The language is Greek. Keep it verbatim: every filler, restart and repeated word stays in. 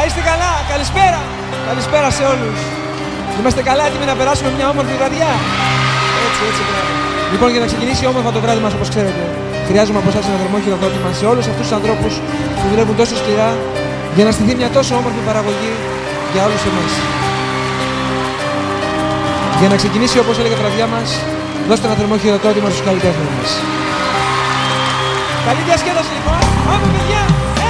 είστε καλά. Καλησπέρα. Καλησπέρα σε όλους. Είμαστε καλά, έτοιμοι να περάσουμε μια όμορφη βραδιά. Έτσι, έτσι, μπράβο. Λοιπόν, για να ξεκινήσει όμορφα το βράδυ μας, όπως ξέρετε, χρειάζομαι από εσάς ένα θερμό χειροκρότημα σε όλους αυτούς τους ανθρώπους που δουλεύουν τόσο σκληρά για να στηθεί μια τόσο όμορφη παραγωγή για όλους εμάς. Για να ξεκινήσει, όπως έλεγε η βραδιά μας, δώστε ένα θερμό χειροκρότημα στους καλλιτέχνες μας. Καλή διασκέδαση λοιπόν. Πάμε παιδιά!